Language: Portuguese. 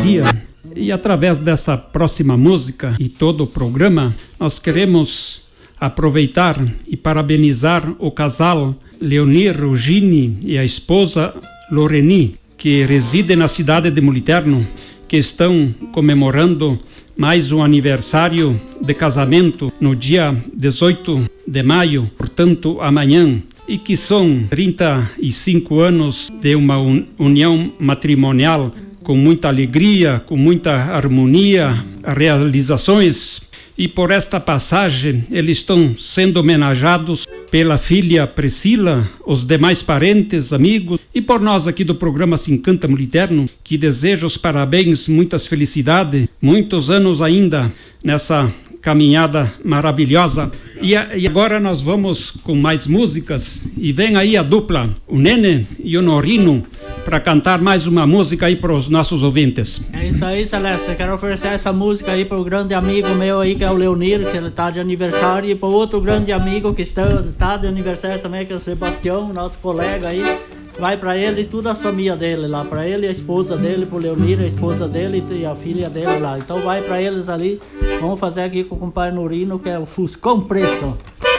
dia. E através dessa próxima música e todo o programa, nós queremos aproveitar e parabenizar o casal Leonir Rugini e a esposa Loreni, que residem na cidade de Muliterno, que estão comemorando mais um aniversário de casamento no dia 18 de maio, portanto amanhã, e que são 35 anos de uma união matrimonial com muita alegria, com muita harmonia, realizações. E por esta passagem eles estão sendo homenageados pela filha Priscila, os demais parentes, amigos, e por nós aqui do programa Se Encanta Muliterno, que desejo os parabéns, muitas felicidades, muitos anos ainda nessa caminhada maravilhosa. E agora nós vamos com mais músicas, e vem aí a dupla, o Nene e o Norino, para cantar mais uma música aí para os nossos ouvintes. É isso aí, Celeste. Eu quero oferecer essa música aí para o grande amigo meu aí, que é o Leonir, que ele tá de aniversário, e para outro grande amigo que tá de aniversário também, que é o Sebastião, nosso colega aí. Vai para ele e toda a família dele lá, para ele e a esposa dele, pro Leonir, a esposa dele e a filha dele lá. Então vai para eles ali. Vamos fazer aqui com o compadre Norino, que é o Fuscão Preto.